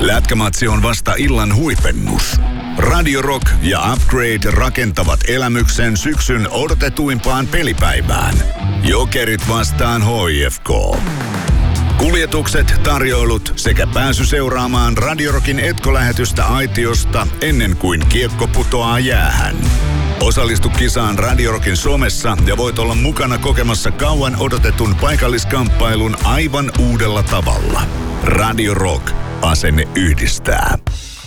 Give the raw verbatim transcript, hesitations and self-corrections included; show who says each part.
Speaker 1: Lätkämatsi on vasta illan huipennus. Radio Rock ja Upgrade rakentavat elämyksen syksyn odotetuimpaan pelipäivään. Jokerit vastaan H I F K. Kuljetukset, tarjoilut sekä pääsy seuraamaan Radio Rockin etkolähetystä aitiosta ennen kuin kiekko putoaa jäähän. Osallistu kisaan Radio Rockin somessa ja voit olla mukana kokemassa kauan odotetun paikalliskamppailun aivan uudella tavalla. Radio Rock. Asenne yhdistää.